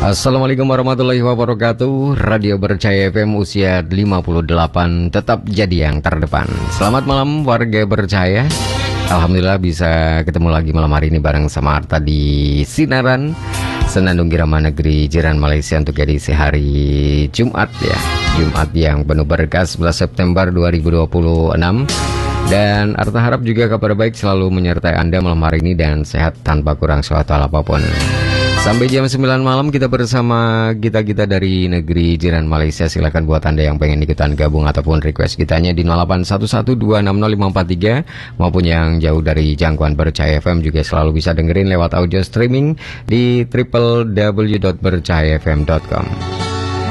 Assalamualaikum warahmatullahi wabarakatuh. Radio Bercahaya FM usia 58 tetap jadi yang terdepan. Selamat malam warga Bercahaya. Alhamdulillah bisa ketemu lagi malam hari ini bareng sama Arta di Sinaran Senandung Irama Negeri Jiran Malaysia untuk edisi hari Jumat ya. Jumat yang penuh berkah 11 September 2026. Dan Arta harap juga kabar baik selalu menyertai Anda malam hari ini dan sehat tanpa kurang suatu hal apapun. Sampai jam 9 malam kita bersama kita dari negeri jiran Malaysia. Silakan buat Anda yang pengen ikutan gabung ataupun request kitanya di 0811260543 maupun yang jauh dari jangkauan Bercahaya FM juga selalu bisa dengerin lewat audio streaming di www.bercahayafm.com.